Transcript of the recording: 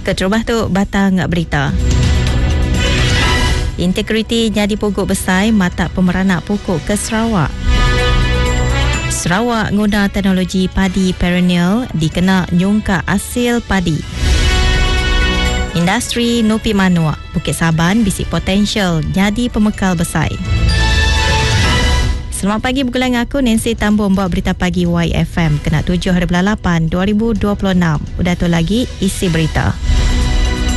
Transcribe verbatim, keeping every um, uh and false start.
Keterubah tu batang berita. Integriti jadi pokok besar mata pemeranak pokok ke Sarawak. Sarawak guna teknologi padi perennial dikena nyungka hasil padi. Industri Nopi Manua Bukit Saban bisik potensial jadi pemekal besar. Selamat pagi bergula dengan aku Nancy Tambun membawa berita pagi Y F M kena tujuh hari bulan lapan dua ribu dua puluh enam. Udah tu lagi isi berita.